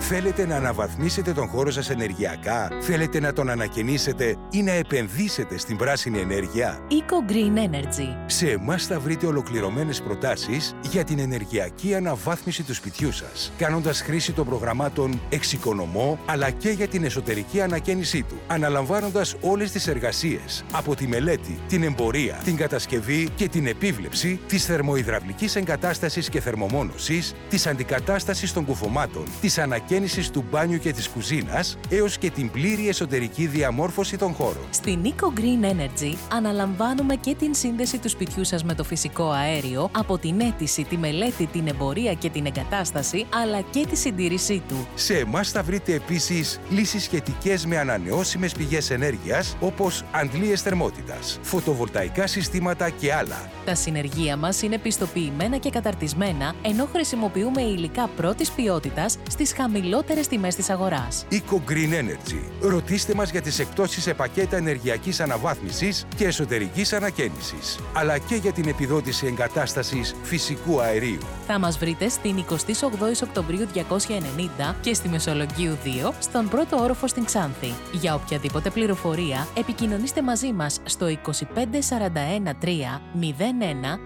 Θέλετε να αναβαθμίσετε τον χώρο σας ενεργειακά? Θέλετε να τον ανακαινήσετε ή να επενδύσετε στην πράσινη ενέργεια? Eco Green Energy. Σε εμάς θα βρείτε ολοκληρωμένες προτάσεις για την ενεργειακή αναβάθμιση του σπιτιού σας, κάνοντας χρήση των προγραμμάτων Εξοικονομώ, αλλά και για την εσωτερική ανακαίνισή του, αναλαμβάνοντας όλες τις εργασίες, από τη μελέτη, την εμπορία, την κατασκευή και την επίβλεψη της θερμοϊδραυλικής εγκατάστασης και θερμομόνωσης, της αντικατάστασης των κουφωμάτων, της ανακαίνισης του μπάνιου και της κουζίνας, έως και την πλήρη εσωτερική διαμόρφωση των χώρων. Στην Eco Green Energy αναλαμβάνουμε και την σύνδεση του σπιτιού σας με το φυσικό αέριο, από την αίτηση, τη μελέτη, την εμπορία και την εγκατάσταση, αλλά και τη συντήρησή του. Σε εμάς θα βρείτε επίσης λύσεις σχετικές με ανανεώσιμες πηγές ενέργειας, όπως αντλίες θερμότητας, φωτοβολταϊκά συστήματα και άλλα. Τα συνεργεία μας είναι πιστοποιημένα και καταρτισμένα, ενώ χρησιμοποιούμε υλικά πρώτης ποιότητας στις χαμηλότερες τιμές της αγοράς. Eco Green Energy. Ρωτήστε μας για τις εκπτώσεις σε πακέτα ενεργειακής αναβάθμισης και εσωτερικής ανακαίνισης, αλλά και για την επιδότηση εγκατάστασης φυσικού αερίου. Θα μας βρείτε στην 28 Οκτωβρίου 290 και στη Μεσολογγίου 2, στον πρώτο όροφο στην Ξάνθη. Για οποιαδήποτε πληροφορία, επικοινωνήστε μαζί μας στο 25 41 3 01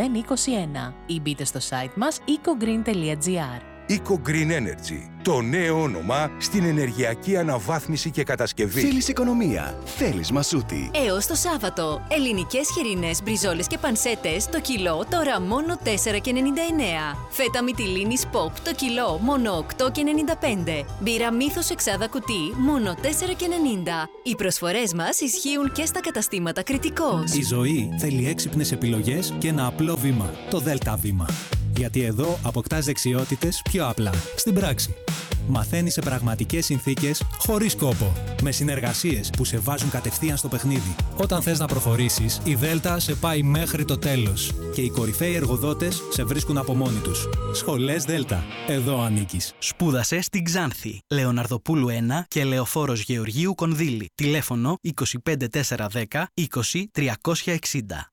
021 ή μπείτε στο site μας ecogreen.gr. Eco Green Energy. Το νέο όνομα στην ενεργειακή αναβάθμιση και κατασκευή. Θέλεις οικονομία. Θέλεις μασούτη. Έως το Σάββατο. Ελληνικές χοιρινές, μπριζόλες και πανσέτες το κιλό τώρα μόνο 4,99. Φέτα μυτιλίνης Pop το κιλό μόνο 8,95. Μπύρα Μύθος εξάδα κουτί μόνο 4,90. Οι προσφορές μας ισχύουν και στα καταστήματα Κρητικός. Η ζωή θέλει έξυπνες επιλογές και ένα απλό βήμα. Το ΔΕΛΤΑ βήμα. Γιατί εδώ αποκτάς δεξιότητες πιο απλά, στην πράξη. Μαθαίνεις σε πραγματικές συνθήκες, χωρίς κόπο. Με συνεργασίες που σε βάζουν κατευθείαν στο παιχνίδι. Όταν θες να προχωρήσεις, η Δέλτα σε πάει μέχρι το τέλος. Και οι κορυφαίοι εργοδότες σε βρίσκουν από μόνοι τους. Σχολές Δέλτα. Εδώ ανήκεις. Σπούδασε στην Ξάνθη. Λεωναρδοπούλου 1 και Λεωφόρος Γεωργίου Κονδύλη. Τηλέφωνο 25410 20 360.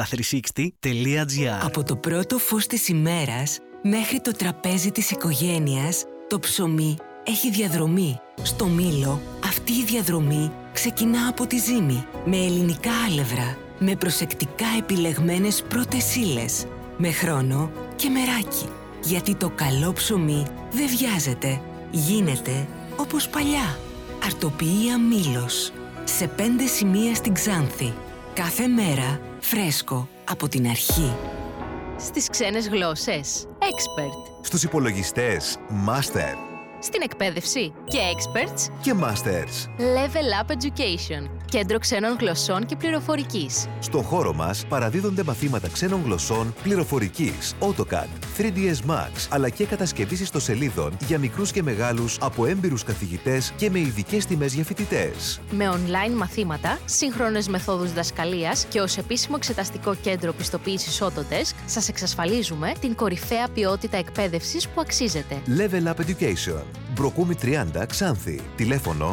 delta360.gr. Από το πρώτο φως της ημέρας μέχρι το τραπέζι της οικογένειας, το ψωμί έχει διαδρομή. Στο Μήλο αυτή η διαδρομή ξεκινά από τη ζύμη, με ελληνικά άλευρα, με προσεκτικά επιλεγμένες πρώτες ύλες, με χρόνο και μεράκι. Γιατί το καλό ψωμί δεν βιάζεται, γίνεται όπως παλιά. Αρτοποιία Μήλος, σε 5 σημεία στην Ξάνθη. Κάθε μέρα φρέσκο από την αρχή. Στις ξένες γλώσσες, Expert. Στους υπολογιστές, Master. Στην εκπαίδευση και Experts και Masters. Level Up Education. Κέντρο ξένων γλωσσών και πληροφορικής. Στον χώρο μας παραδίδονται μαθήματα ξένων γλωσσών, πληροφορικής, AutoCAD, 3ds Max, αλλά και κατασκευής ιστοσελίδων για μικρούς και μεγάλους από έμπειρους καθηγητές και με ειδικές τιμές για φοιτητές. Με online μαθήματα, σύγχρονες μεθόδους διδασκαλίας και ως επίσημο εξεταστικό κέντρο πιστοποίησης Autodesk, σας εξασφαλίζουμε την κορυφαία ποιότητα εκπαίδευσης που αξίζετε. Level Up Education. Μπροκούμι 30 Ξάνθη. Τηλέφωνο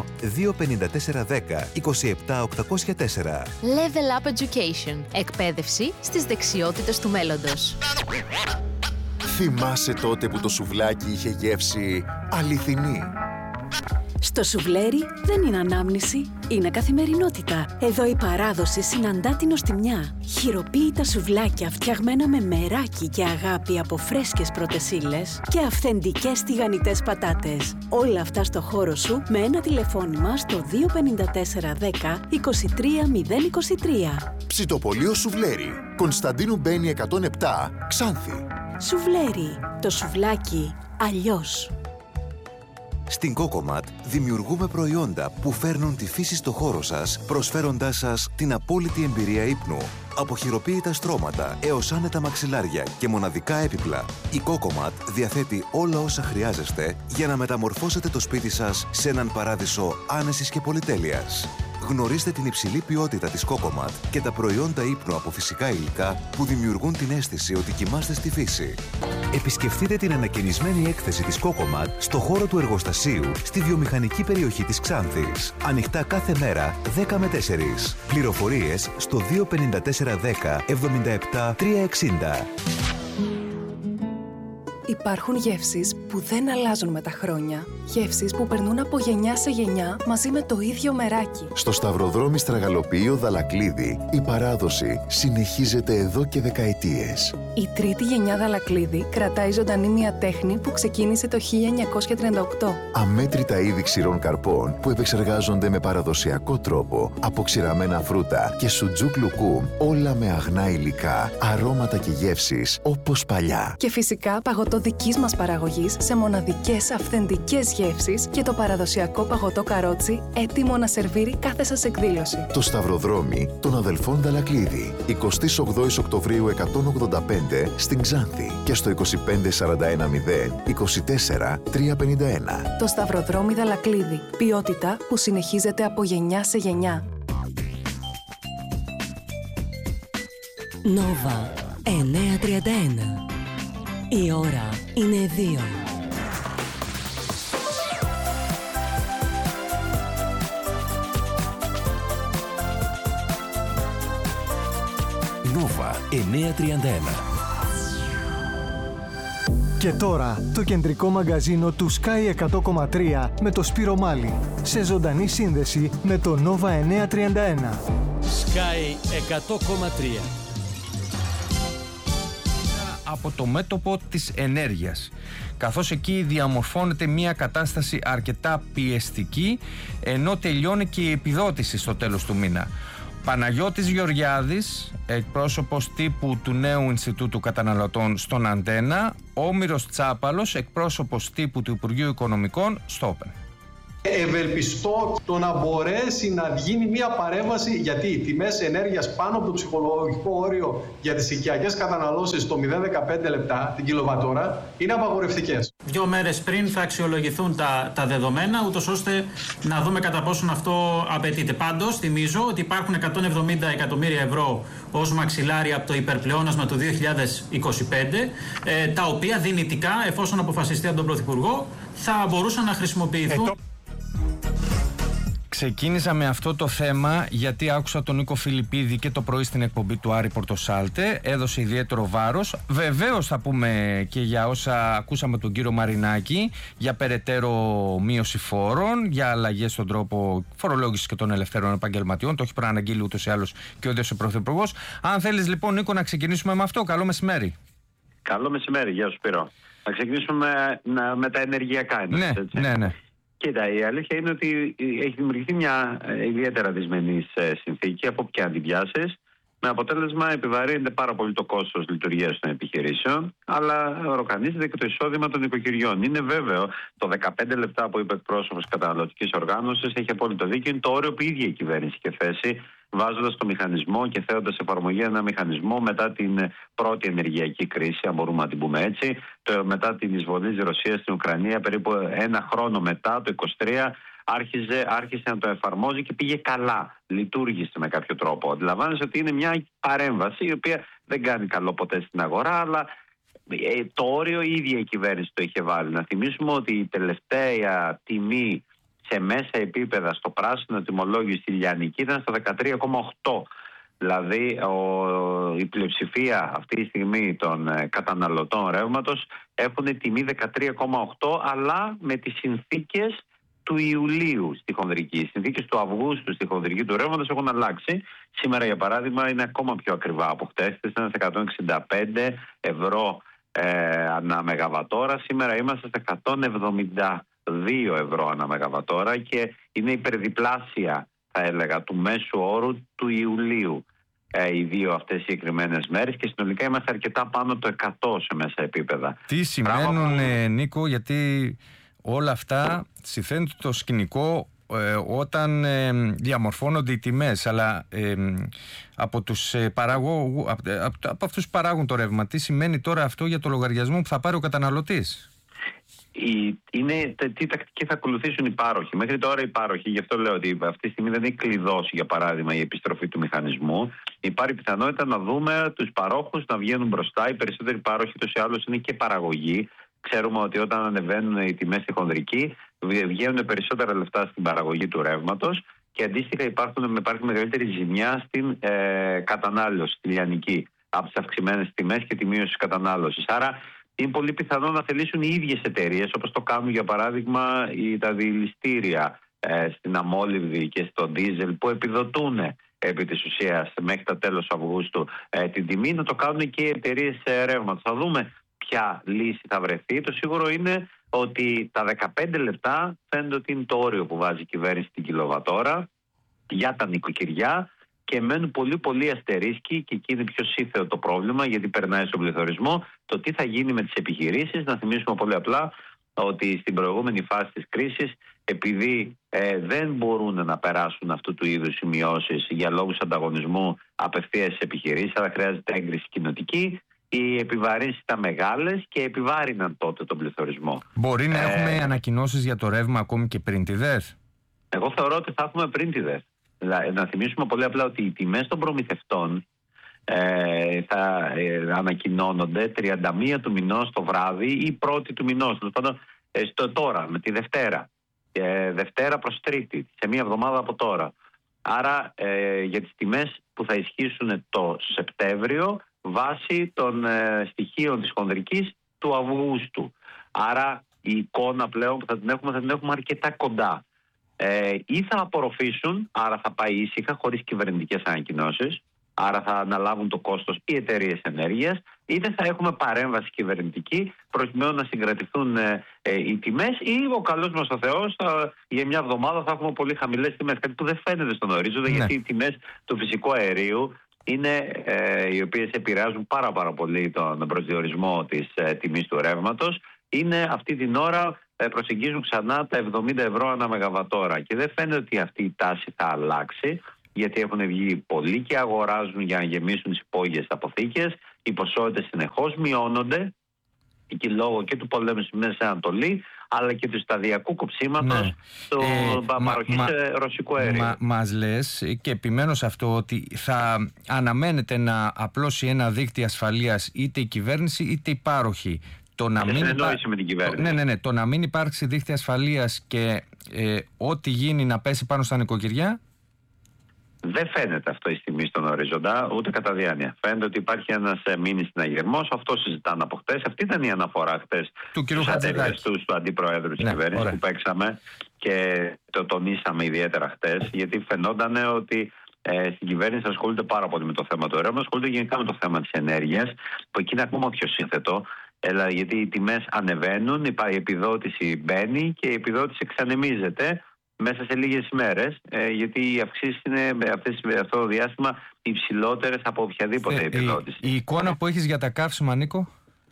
25410 27804. Level Up Education. Εκπαίδευση στις δεξιότητες του μέλλοντος. Θυμάσαι τότε που το σουβλάκι είχε γεύση αληθινή? Στο σουβλέρι δεν είναι ανάμνηση, είναι καθημερινότητα. Εδώ η παράδοση συναντά την οστιμιά. Χειροποίητα σουβλάκια φτιαγμένα με μεράκι και αγάπη από φρέσκες πρώτες ύλες και αυθεντικές τηγανιτές πατάτες. Όλα αυτά στο χώρο σου με ένα τηλεφώνημα στο 25410 23023. Ψητοπολείο Σουβλέρι. Κωνσταντίνου Μπένη 107, Ξάνθη. Σουβλέρι. Το σουβλάκι αλλιώς. Στην Cocomat δημιουργούμε προϊόντα που φέρνουν τη φύση στο χώρο σας, προσφέροντάς σας την απόλυτη εμπειρία ύπνου. Από χειροποίητα στρώματα έως άνετα μαξιλάρια και μοναδικά έπιπλα, η Cocomat διαθέτει όλα όσα χρειάζεστε για να μεταμορφώσετε το σπίτι σας σε έναν παράδεισο άνεσης και πολυτέλειας. Γνωρίστε την υψηλή ποιότητα της Cocomat και τα προϊόντα ύπνου από φυσικά υλικά που δημιουργούν την αίσθηση ότι κοιμάστε στη φύση. Επισκεφτείτε την ανακαινισμένη έκθεση της Cocomat στο χώρο του εργοστασίου στη βιομηχανική περιοχή της Ξάνθης. Ανοιχτά κάθε μέρα 10 με 4. Πληροφορίες στο 25410 77 360. Υπάρχουν γεύσεις που δεν αλλάζουν με τα χρόνια. Γεύσεις που περνούν από γενιά σε γενιά μαζί με το ίδιο μεράκι. Στο Σταυροδρόμι Στραγαλοποιείο Δαλακλίδη, η παράδοση συνεχίζεται εδώ και δεκαετίες. Η τρίτη γενιά Δαλακλίδη κρατάει ζωντανή μια τέχνη που ξεκίνησε το 1938. Αμέτρητα είδη ξηρών καρπών που επεξεργάζονται με παραδοσιακό τρόπο από ξηραμένα φρούτα και σουτζούκ λουκούμ, όλα με αγνά υλικά, αρώματα και γεύσεις όπως παλιά. Και φυσικά παγωτό δικής μας παραγωγής σε μοναδικές αυθεντικές γεύσεις και το παραδοσιακό παγωτό καρότσι έτοιμο να σερβίρει κάθε σας εκδήλωση. Το Σταυροδρόμι των αδελφών Δαλακλίδη, 28 Οκτωβρίου 185 στην Ξάνθη και στο 25410 24 351. Το Σταυροδρόμι Δαλακλίδη. Ποιότητα που συνεχίζεται από γενιά σε γενιά. Νόβα 931. Η ώρα είναι 2. Νόβα 931. Και τώρα το κεντρικό μαγκαζίνο του Sky 100,3 με το Σπύρο Μάλη σε ζωντανή σύνδεση με το Nova 931. Sky 100,3. Από το μέτωπο της ενέργειας, καθώς εκεί διαμορφώνεται μια κατάσταση αρκετά πιεστική, ενώ τελειώνει και η επιδότηση στο τέλος του μήνα. Παναγιώτης Γεωργιάδης, εκπρόσωπος τύπου του νέου Ινστιτούτου Καταναλωτών στον Αντένα, Όμηρος Τσάπαλος, εκπρόσωπος τύπου του Υπουργείου Οικονομικών στο Open. Ευελπιστώ το να μπορέσει να γίνει μια παρέμβαση, γιατί οι τιμές ενέργειας πάνω από το ψυχολογικό όριο για τις οικιακές καταναλώσεις, το 0,15 λεπτά την κιλοβατόρα, είναι απαγορευτικές. 2 μέρες πριν θα αξιολογηθούν τα δεδομένα, ούτως ώστε να δούμε κατά πόσον αυτό απαιτείται. Πάντως, θυμίζω ότι υπάρχουν 170 εκατομμύρια ευρώ ως μαξιλάρι από το υπερπλεόνασμα του 2025, τα οποία δυνητικά, εφόσον αποφασιστεί από τον Πρωθυπουργό, θα μπορούσαν να χρησιμοποιηθούν. Ξεκίνησα με αυτό το θέμα γιατί άκουσα τον Νίκο Φιλιππίδη και το πρωί στην εκπομπή του Άρη Πορτοσάλτε. Έδωσε ιδιαίτερο βάρος. Βεβαίως θα πούμε και για όσα ακούσαμε τον κύριο Μαρινάκη, για περαιτέρω μείωση φόρων, για αλλαγές στον τρόπο φορολόγησης και των ελευθέρων επαγγελματιών. Το έχει προαναγγείλει ούτως ή άλλως και ο ίδιος ο Πρωθυπουργός. Αν θέλεις λοιπόν, Νίκο, να ξεκινήσουμε με αυτό. Καλό μεσημέρι. Καλό μεσημέρι, γεια σου Σπύρο. Θα ξεκινήσουμε με τα ενεργειακά. Ναι. Κοίτα, η αλήθεια είναι ότι έχει δημιουργηθεί μια ιδιαίτερα δυσμενής συνθήκη από ποια αντιβιάσεις, με αποτέλεσμα επιβαρύνεται πάρα πολύ το κόστος λειτουργίας των επιχειρήσεων, αλλά οροκανίζεται και το εισόδημα των οικοκυριών. Είναι βέβαιο, το 15 λεπτά που είπε εκπρόσωπος καταναλωτικής οργάνωσης έχει απόλυτο δίκιο, είναι το όριο που η ίδια η κυβέρνηση είχε θέσει, βάζοντας το μηχανισμό και θέτοντας εφαρμογή ένα μηχανισμό μετά την πρώτη ενεργειακή κρίση, αν μπορούμε να την πούμε έτσι, μετά την εισβολή της Ρωσίας στην Ουκρανία, περίπου ένα χρόνο μετά, το 2023, άρχισε να το εφαρμόζει και πήγε καλά. Λειτουργήσε με κάποιο τρόπο. Αντιλαμβάνεσαι ότι είναι μια παρέμβαση η οποία δεν κάνει καλό ποτέ στην αγορά, αλλά το όριο η ίδια η κυβέρνηση το είχε βάλει. Να θυμίσουμε ότι η τελευταία τιμή σε μέσα επίπεδα στο πράσινο τιμολόγιο στη Λιανική ήταν στα 13,8. Δηλαδή η πλειοψηφία αυτή τη στιγμή των καταναλωτών ρεύματος έχουν τιμή 13,8, αλλά με τις συνθήκες του Ιουλίου στη χονδρική. Οι συνθήκες του Αυγούστου στη χονδρική του ρεύματος έχουν αλλάξει. Σήμερα, για παράδειγμα, είναι ακόμα πιο ακριβά από χτες. Ήταν στα 165 ευρώ ανά μεγαβατόρα. Σήμερα είμαστε στα 172 ευρώ ανά μεγαβατόρα και είναι υπερδιπλάσια, θα έλεγα, του μέσου όρου του Ιουλίου οι δύο αυτές οι συγκεκριμένες μέρες, και συνολικά είμαστε αρκετά πάνω το 100 σε μέσα επίπεδα. Τι σημαίνουν, Νίκο, γιατί όλα αυτά συμφαίνεται το σκηνικό όταν διαμορφώνονται οι τιμές, αλλά από αυτούς που παράγουν το ρεύμα, τι σημαίνει τώρα αυτό για το λογαριασμό που θα πάρει ο καταναλωτής? Τι τακτική θα ακολουθήσουν οι πάροχοι. Μέχρι τώρα οι πάροχοι, γι' αυτό λέω ότι αυτή τη στιγμή δεν έχει κλειδώσει, για παράδειγμα, η επιστροφή του μηχανισμού. Υπάρχει πιθανότητα να δούμε τους παρόχους να βγαίνουν μπροστά. Οι περισσότεροι πάροχοι τους ή άλλως είναι και παραγωγή. Ξέρουμε ότι όταν ανεβαίνουν οι τιμές στη χονδρική, βγαίνουν περισσότερα λεφτά στην παραγωγή του ρεύματος και αντίστοιχα υπάρχει μεγαλύτερη ζημιά στην κατανάλωση, στη λιανική, από τις αυξημένες τιμές και τη μείωση της κατανάλωσης. Άρα είναι πολύ πιθανό να θελήσουν οι ίδιες εταιρείες, όπως το κάνουν για παράδειγμα τα διελιστήρια στην αμόλυβδη και στο ντίζελ, που επιδοτούν επί της ουσίας μέχρι τα τέλος Αυγούστου την τιμή, να το κάνουν και οι εταιρείες ρεύματος. Θα δούμε ποια λύση θα βρεθεί. Το σίγουρο είναι ότι τα 15 λεπτά φαίνεται ότι είναι το όριο που βάζει η κυβέρνηση την κιλοβατόρα για τα νοικοκυριά, και μένουν πολύ αστερίσκοι, και εκεί είναι πιο σύνθεο το πρόβλημα, γιατί περνάει στον πληθωρισμό, το τι θα γίνει με τις επιχειρήσεις. Να θυμίσουμε πολύ απλά ότι στην προηγούμενη φάση της κρίσης, επειδή δεν μπορούν να περάσουν αυτού του είδους σημειώσεις για λόγους ανταγωνισμού απευθείας στις επιχειρήσεις, αλλά χρειάζεται έγκριση κοινοτική, οι επιβαρύνσεις ήταν μεγάλες και επιβάρυναν τότε τον πληθωρισμό. Μπορεί να έχουμε ανακοινώσεις για το ρεύμα ακόμη και πριν τη ΔΕΘ? Εγώ θεωρώ ότι θα έχουμε πριν τη ΔΕΘ. Να θυμίσουμε πολύ απλά ότι οι τιμές των προμηθευτών θα ανακοινώνονται 31 του μηνός το βράδυ ή 1η του μηνός. Τώρα, με τη Δευτέρα. Δευτέρα προς Τρίτη, σε μία εβδομάδα από τώρα. Άρα για τις τιμές που θα ισχύσουν το Σεπτέμβριο βάσει των στοιχείων της χονδρικής του Αυγούστου. Άρα η εικόνα πλέον που θα την έχουμε αρκετά κοντά. Ή θα απορροφήσουν, άρα θα πάει ήσυχα χωρίς κυβερνητικές ανακοινώσεις, άρα θα αναλάβουν το κόστος οι εταιρείες ενέργειας, είτε θα έχουμε παρέμβαση κυβερνητική προκειμένου να συγκρατηθούν οι τιμές, ή ο καλός μας ο Θεός για μια εβδομάδα θα έχουμε πολύ χαμηλές τιμές, κάτι που δεν φαίνεται στον ορίζοντα, γιατί οι τιμές του φυσικού αερίου είναι οι οποίες επηρεάζουν πάρα πολύ τον προσδιορισμό της τιμής του ρεύματος, είναι αυτή την ώρα προσεγγίζουν ξανά τα 70 ευρώ ανά μεγαβατόρα, και δεν φαίνεται ότι αυτή η τάση θα αλλάξει, γιατί έχουν βγει πολλοί και αγοράζουν για να γεμίσουν τις υπόγειες αποθήκες. Οι ποσότητες συνεχώς μειώνονται, και λόγω και του πολέμου στη Μέση Ανατολή, αλλά και του σταδιακού κοψίματος του παροχής ρωσικού αερίου. Μας λες, και επιμένω σε αυτό, ότι θα αναμένεται να απλώσει ένα δίκτυο ασφαλείας είτε η κυβέρνηση είτε οι πάροχοι. Το να μην υπάρξει δίκτυο ασφαλείας και ό,τι γίνει να πέσει πάνω στα νοικοκυριά. Δεν φαίνεται αυτό η στιγμή στον ορίζοντα, ούτε κατά διάνοια. Φαίνεται ότι υπάρχει ένας μήνυς συναγερμός, αυτό συζητάνε από χτες. Αυτή ήταν η αναφορά χτες του κ. Χατζηδάκη, του αντιπροέδρου της κυβέρνησης, που παίξαμε και το τονίσαμε ιδιαίτερα χτες, γιατί φαινόταν ότι στην κυβέρνηση ασχολούνται πάρα πολύ με το θέμα του ρεύματος, ασχολούνται γενικά με το θέμα της ενέργειας, που εκεί είναι ακόμα πιο σύνθετο. Γιατί οι τιμές ανεβαίνουν, η επιδότηση μπαίνει και η επιδότηση εξανεμίζεται μέσα σε λίγες ημέρες, γιατί οι αυξήσεις είναι αυτό το διάστημα υψηλότερες από οποιαδήποτε επιδότηση. Η εικόνα που έχεις για τα καύσιμα, Νίκο?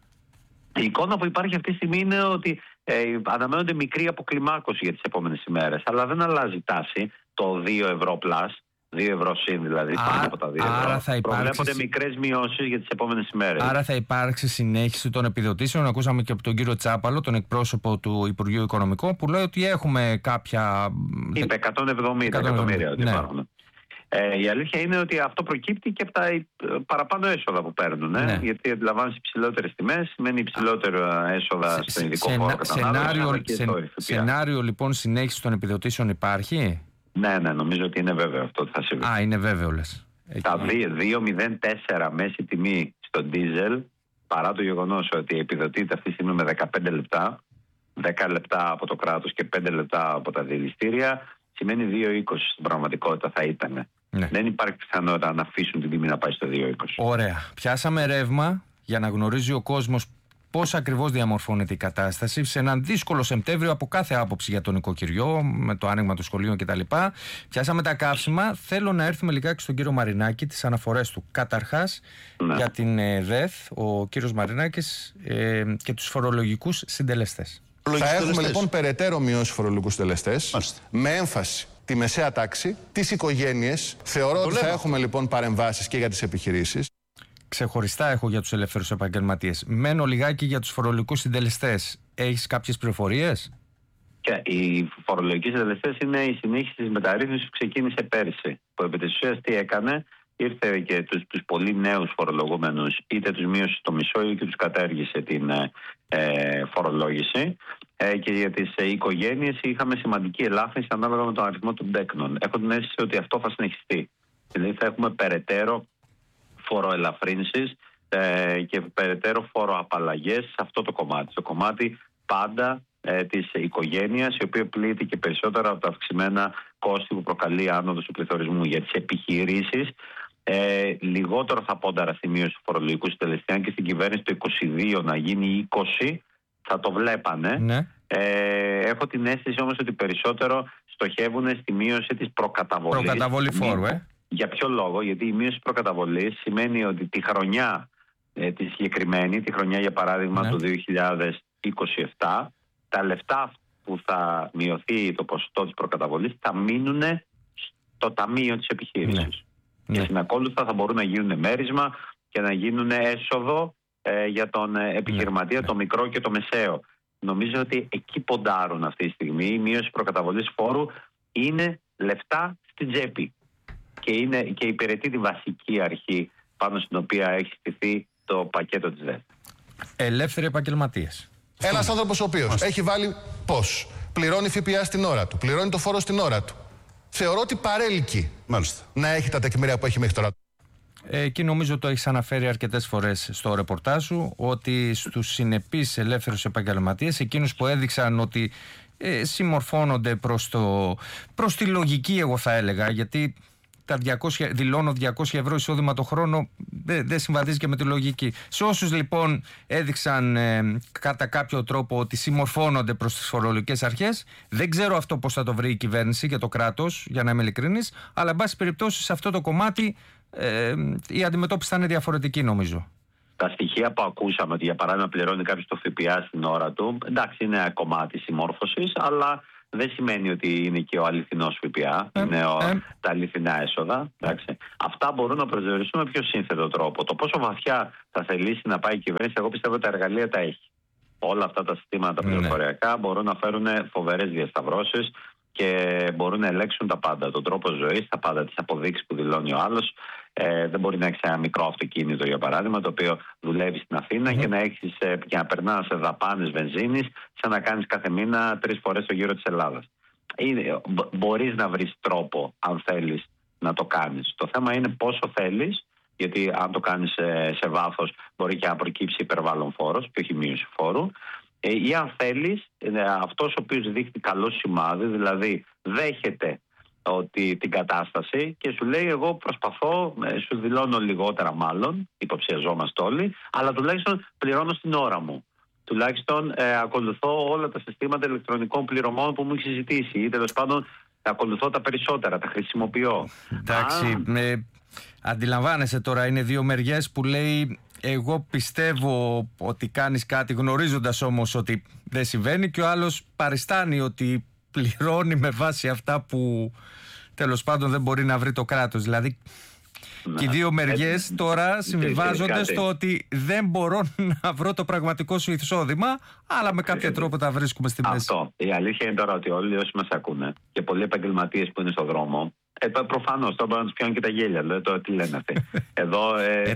Η εικόνα που υπάρχει αυτή τη στιγμή είναι ότι αναμένονται μικρή αποκλιμάκωση για τις επόμενες ημέρες, αλλά δεν αλλάζει τάση το 2 ευρώ πλάς. 2 ευρώ συν δηλαδή, πάνω από τα 2 ευρώ. Προβλέπονται μικρές μειώσεις για τις επόμενες ημέρες. Άρα θα υπάρξει συνέχιση των επιδοτήσεων. Ακούσαμε και από τον κύριο Τσάπαλο, τον εκπρόσωπο του Υπουργείου Οικονομικών, που λέει ότι έχουμε κάποια. Είπε 170 εκατομμύρια ότι υπάρχουν. Η αλήθεια είναι ότι αυτό προκύπτει και από τα παραπάνω έσοδα που παίρνουν. Γιατί αντιλαμβάνεσαι υψηλότερες τιμές, σημαίνει υψηλότερο έσοδα στον ειδικό φόρο κατανάλωσης. Σενάριο λοιπόν συνέχιση των επιδοτήσεων υπάρχει? Ναι, νομίζω ότι είναι βέβαιο αυτό ότι θα συμβεί. Είναι βέβαιο, λες. Τα 2,04 μέση τιμή στο ντίζελ, παρά το γεγονός ότι επιδοτείται αυτή τη στιγμή με 15 λεπτά, 10 λεπτά από το κράτος και 5 λεπτά από τα διελιστήρια, σημαίνει 2,20 στην πραγματικότητα θα ήταν. Ναι. Δεν υπάρχει πιθανότητα να αφήσουν την τιμή να πάει στο 2,20. Ωραία. Πιάσαμε ρεύμα για να γνωρίζει ο κόσμος πώς ακριβώς διαμορφώνεται η κατάσταση σε έναν δύσκολο Σεπτέμβριο από κάθε άποψη για το νοικοκυριό, με το άνοιγμα των σχολείων κτλ. Πιάσαμε τα καύσιμα. Θέλω να έρθουμε λιγάκι στον κύριο Μαρινάκη, τις αναφορές του. Καταρχάς, για την ΔΕΘ, ο κύριος Μαρινάκης και τους φορολογικούς συντελεστές. Θα έχουμε λοιπόν περαιτέρω μειώσει φορολογικούς συντελεστές, με έμφαση τη μεσαία τάξη, τις οικογένειες. Θεωρώ ότι θα έχουμε λοιπόν παρεμβάσεις και για τις επιχειρήσεις. Ξεχωριστά έχω για τους ελεύθερους επαγγελματίες. Μένω λιγάκι για τους φορολογικούς συντελεστές. Έχεις κάποιες πληροφορίες? Και οι φορολογικοί συντελεστές είναι η συνέχιση της μεταρρύθμισης που ξεκίνησε πέρσι. Που επί της ουσίας τι έκανε? Ήρθε και τους πολύ νέους φορολογούμενους, είτε τους μείωσε στο μισό είτε τους κατέργησε την φορολόγηση. Και για τις οικογένειες είχαμε σημαντική ελάφρυνση ανάλογα με τον αριθμό των τέκνων. Έχω την αίσθηση ότι αυτό θα συνεχιστεί. Δηλαδή θα έχουμε περαιτέρω φοροελαφρύνσεις και περαιτέρω φοροαπαλλαγές σε αυτό το κομμάτι. Στο κομμάτι πάντα της οικογένειας, η οποία πλήττει και περισσότερο από τα αυξημένα κόστη που προκαλεί άνοδος του πληθωρισμού. Για τις επιχειρήσεις, λιγότερο θα πόνταρα στη μείωση του φορολογικού συντελεστή, αν και στην κυβέρνηση το 22 να γίνει 20, θα το βλέπανε. Ναι. Έχω την αίσθηση όμως ότι περισσότερο στοχεύουν στη μείωση της προκαταβολής. Προκαταβολή φόρου, Για ποιο λόγο? Γιατί η μείωση της προκαταβολής σημαίνει ότι τη χρονιά τη συγκεκριμένη, τη χρονιά για παράδειγμα του 2027, τα λεφτά που θα μειωθεί το ποσοστό της προκαταβολής θα μείνουν στο ταμείο της επιχείρησης. Και συνακόλουθα θα μπορούν να γίνουν μέρισμα και να γίνουν έσοδο για τον επιχειρηματία, το μικρό και το μεσαίο. Νομίζω ότι εκεί ποντάρουν αυτή τη στιγμή. Η μείωση προκαταβολής φόρου είναι λεφτά στην τσέπη και υπηρετεί τη βασική αρχή πάνω στην οποία έχει στηθεί το πακέτο της ΔΕΔ. Ελεύθεροι επαγγελματίες. Ένας άνθρωπος ο οποίος έχει βάλει πώς, πληρώνει ΦΠΑ στην ώρα του, πληρώνει το φόρο στην ώρα του. Θεωρώ ότι παρέλκει να έχει τα τεκμήρια που έχει μέχρι τώρα. Εκεί νομίζω το έχεις αναφέρει αρκετές φορές στο ρεπορτάζ σου, ότι στους συνεπείς ελεύθερους επαγγελματίες, εκείνους που έδειξαν ότι συμμορφώνονται προς τη λογική, εγώ θα έλεγα, γιατί δηλώνω 200 ευρώ εισόδημα το χρόνο, δεν συμβαδίζει και με τη λογική. Σε όσους λοιπόν έδειξαν κατά κάποιο τρόπο ότι συμμορφώνονται προς τις φορολογικές αρχές, δεν ξέρω αυτό πώς θα το βρει η κυβέρνηση και το κράτος, για να είμαι ειλικρινής, αλλά εν πάση περιπτώσει σε αυτό το κομμάτι η αντιμετώπιση θα είναι διαφορετική, νομίζω. Τα στοιχεία που ακούσαμε, ότι για παράδειγμα πληρώνει κάποιος το ΦΠΑ στην ώρα του, εντάξει, είναι ένα κομμάτι συμμόρφωσης, αλλά δεν σημαίνει ότι είναι και ο αληθινός ΦΠΑ, είναι τα αληθινά έσοδα. Εντάξει. Αυτά μπορούν να προσδιοριστούν με πιο σύνθετο τρόπο. Το πόσο βαθιά θα θελήσει να πάει η κυβέρνηση, εγώ πιστεύω ότι τα εργαλεία τα έχει. Όλα αυτά τα συστήματα πληροφοριακά μπορούν να φέρουν φοβερές διασταυρώσεις και μπορούν να ελέγξουν τα πάντα. Τον τρόπο ζωής, τα πάντα, τις αποδείξεις που δηλώνει ο άλλος. Δεν μπορεί να έχει ένα μικρό αυτοκίνητο, για παράδειγμα, το οποίο δουλεύει στην Αθήνα και να περνά σε δαπάνες βενζίνης, σαν να κάνεις κάθε μήνα 3 φορές το γύρο της Ελλάδας. Μπορείς να βρεις τρόπο, αν θέλεις, να το κάνεις. Το θέμα είναι πόσο θέλεις, γιατί αν το κάνεις σε βάθος, μπορεί και να προκύψει υπερβάλλον φόρος και όχι μείωση φόρου. Ή αν θέλεις, αυτός ο οποίος δείχνει καλό σημάδι, δηλαδή δέχεται ότι την κατάσταση και σου λέει εγώ προσπαθώ, σου δηλώνω λιγότερα μάλλον, υποψιαζόμαστε όλοι, αλλά τουλάχιστον πληρώνω στην ώρα μου. Τουλάχιστον ακολουθώ όλα τα συστήματα ηλεκτρονικών πληρωμών που μου έχει συζητήσει ή τέλος πάντων ακολουθώ τα περισσότερα, τα χρησιμοποιώ. Εντάξει, αντιλαμβάνεσαι τώρα, είναι δύο μεριές που λέει εγώ πιστεύω ότι κάνεις κάτι γνωρίζοντας όμως ότι δεν συμβαίνει και ο άλλος παριστάνει ότι πληρώνει με βάση αυτά που τέλος πάντων δεν μπορεί να βρει το κράτος. Δηλαδή και οι δύο μεριές τώρα συμβιβάζονται στο ότι δεν μπορώ να βρω το πραγματικό σου εισόδημα, αλλά με κάποιο τρόπο τα βρίσκουμε στη μέση. Αυτό. Η αλήθεια είναι τώρα ότι όλοι όσοι μας ακούνε και πολλοί επαγγελματίες που είναι στον δρόμο, προφανώς τώρα μπορεί να τους πιάνουν και τα γέλια. Δηλαδή, τώρα τι λένε αυτοί. Εδώ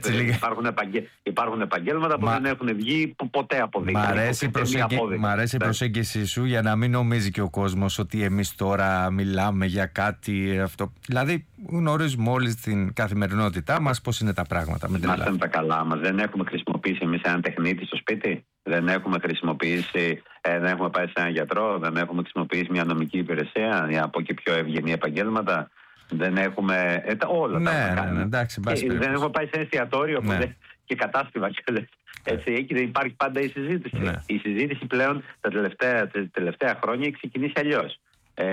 υπάρχουν επαγγέλματα που δεν έχουν βγει ποτέ αποδείξει. Μ' αρέσει η προσέγγιση σου για να μην νομίζει και ο κόσμος ότι εμείς τώρα μιλάμε για κάτι αυτό. Δηλαδή γνωρίζουμε όλοι στην καθημερινότητά μας πώς είναι τα πράγματα. Είμαστε τα καλά μας. Δεν έχουμε χρησιμοποιήσει εμείς έναν τεχνίτη στο σπίτι. Δεν έχουμε χρησιμοποιήσει, δεν έχουμε πάει σε έναν γιατρό. Δεν έχουμε χρησιμοποιήσει μια νομική υπηρεσία για από και πιο ευγενή επαγγέλματα. Δεν έχουμε. Όλα τα εντάξει, δεν έχουμε πάει σε ένα εστιατόριο και κατάστημα κιόλας. Έτσι, εκεί υπάρχει πάντα η συζήτηση. Η συζήτηση πλέον τα τελευταία χρόνια έχει ξεκινήσει αλλιώς.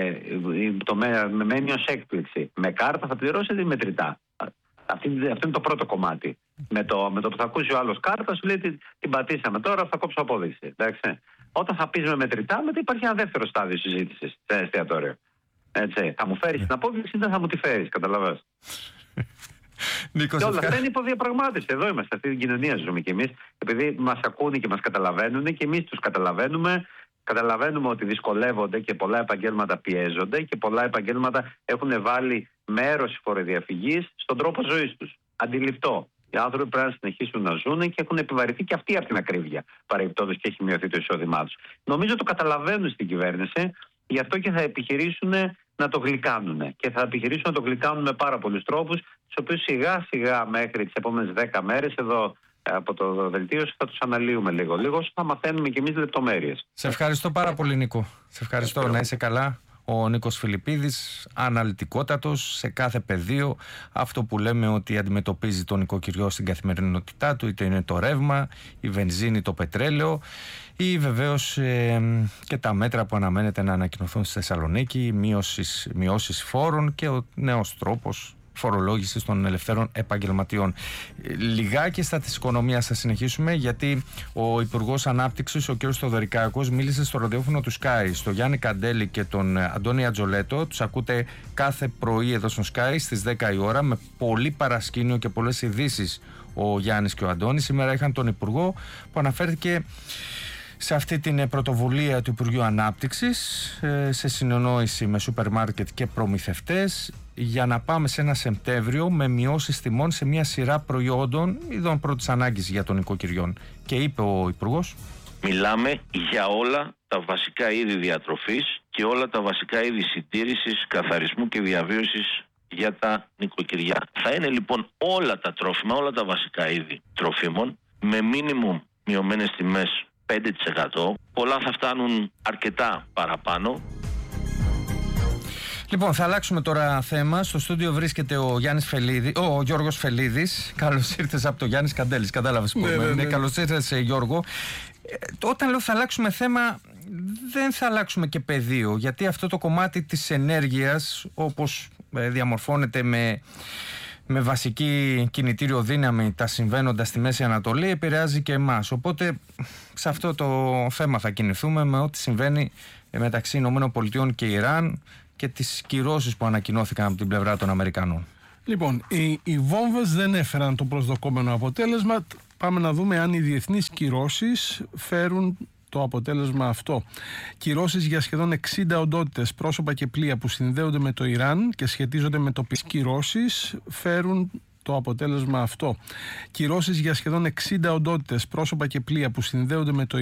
Με μένει ως έκπληξη. Με κάρτα θα πληρώσετε ή μετρητά. Αυτό είναι το πρώτο κομμάτι. Με το που θα ακούσει ο άλλος κάρτα, σου λέει την πατήσαμε τώρα, θα κόψω απόδειξη. Εντάξει. Όταν θα πεις με μετρητά, μετά υπάρχει ένα δεύτερο στάδιο συζήτησης σε ένα εστιατόριο. Έτσι. Θα μου φέρεις την απόδειξη ή δεν θα μου τη φέρεις, καταλαβαίνεις. Και όλα αυτά είναι υποδιαπραγμάτευση. Εδώ είμαστε, αυτή την κοινωνία ζούμε κι εμείς, επειδή μας ακούνε και μας καταλαβαίνουν και εμείς τους καταλαβαίνουμε. Καταλαβαίνουμε ότι δυσκολεύονται και πολλά επαγγέλματα πιέζονται και πολλά επαγγέλματα έχουν βάλει μέρος της φοροδιαφυγής στον τρόπο ζωής τους. Αντιληπτό. Οι άνθρωποι πρέπει να συνεχίσουν να ζουν και έχουν επιβαρυνθεί και αυτοί από την ακρίβεια, παρεμπιπτόντως και έχει μειωθεί το εισόδημά τους. Νομίζω το καταλαβαίνουν στην κυβέρνηση, γι' αυτό και θα επιχειρήσουν να το γλυκάνουν. Και θα επιχειρήσουν να το γλυκάνουν με πάρα πολλούς τρόπους, τους οποίους σιγά σιγά μέχρι τις επόμενες 10 μέρες εδώ από το δελτίο θα τους αναλύουμε λίγο. Θα μαθαίνουμε κι εμείς λεπτομέρειες. Σε ευχαριστώ πάρα πολύ, Νίκο. Σε ευχαριστώ. Να είσαι καλά. Ο Νίκος Φιλιππίδης, αναλυτικότατος σε κάθε πεδίο. Αυτό που λέμε ότι αντιμετωπίζει τον νοικοκυριό στην καθημερινότητά του, είτε είναι το ρεύμα, η βενζίνη, το πετρέλαιο, ή βεβαίως και τα μέτρα που αναμένεται να ανακοινωθούν στη Θεσσαλονίκη, μειώσεις φόρων και ο νέος τρόπος φορολόγησης των ελευθέρων επαγγελματιών. Λιγάκι στα της οικονομίας θα συνεχίσουμε, γιατί ο Υπουργός Ανάπτυξης, ο κ. Θοδωρικάκος, μίλησε στο ραδιόφωνο του Sky, στο Γιάννη Καντέλη και τον Αντώνη Ατζολέτο. Τους ακούτε κάθε πρωί εδώ στο Sky στις 10 η ώρα, με πολύ παρασκήνιο και πολλές ειδήσεις ο Γιάννης και ο Αντώνης. Σήμερα είχαν τον Υπουργό που αναφέρθηκε σε αυτή την πρωτοβουλία του Υπουργείου Ανάπτυξης, σε συνεννόηση με σούπερ μάρκετ και προμηθευτές, για να πάμε σε ένα Σεπτέμβριο με μειώσεις τιμών σε μια σειρά προϊόντων ειδών πρώτης ανάγκης για των νοικοκυριών. Και είπε ο Υπουργός: μιλάμε για όλα τα βασικά είδη διατροφής και όλα τα βασικά είδη συντήρησης, καθαρισμού και διαβίωσης για τα νοικοκυριά. Θα είναι λοιπόν όλα τα τρόφιμα, όλα τα βασικά είδη τροφίμων με μίνιμουμ μειωμένες τιμές 5%. Πολλά θα φτάνουν αρκετά παραπάνω. Λοιπόν, θα αλλάξουμε τώρα θέμα. Στο στούντιο βρίσκεται ο Γιώργος Φελίδης. Καλώς ήρθες από το Γιάννης Καντέλης. Κατάλαβες που είναι. Καλώς ήρθες, Γιώργο. Όταν λέω θα αλλάξουμε θέμα, δεν θα αλλάξουμε και πεδίο, γιατί αυτό το κομμάτι της ενέργειας, όπως διαμορφώνεται με βασική κινητήριο δύναμη τα συμβαίνοντα στη Μέση Ανατολή, επηρεάζει και εμάς. Οπότε σε αυτό το θέμα θα κινηθούμε, με ό,τι συμβαίνει μεταξύ ΗΠΑ και Ιράν και τις κυρώσεις που ανακοινώθηκαν από την πλευρά των Αμερικανών. Λοιπόν, οι βόμβες δεν έφεραν το προσδοκόμενο αποτέλεσμα. Πάμε να δούμε αν οι διεθνείς κυρώσεις φέρουν το αποτέλεσμα αυτό. Κυρώσεις για σχεδόν 60 οντότητες, πρόσωπα και πλοία που συνδέονται με το Ιράν και σχετίζονται με τοπικές κυρώσεις φέρουν το αποτέλεσμα αυτό. Κυρώσεις για σχεδόν 60 οντότητες, πρόσωπα και πλοία που συνδέονται με το